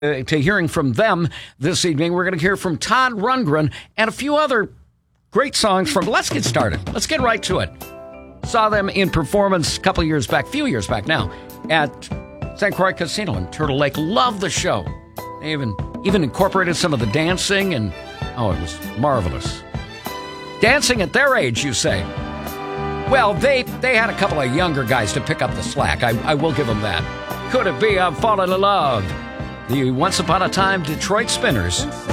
to hearing from them this evening. We're going to hear from Todd Rundgren and a few other great songs from. Let's get started. Let's get right to it. Saw them in performance a few years back now, at St. Croix Casino in Turtle Lake. Love the show. They even incorporated some of the dancing, and it was marvelous. Dancing at their age, you say? Well, they had a couple of younger guys to pick up the slack. I will give them that. Could it be I'm falling in love? The Once Upon a Time Detroit Spinners.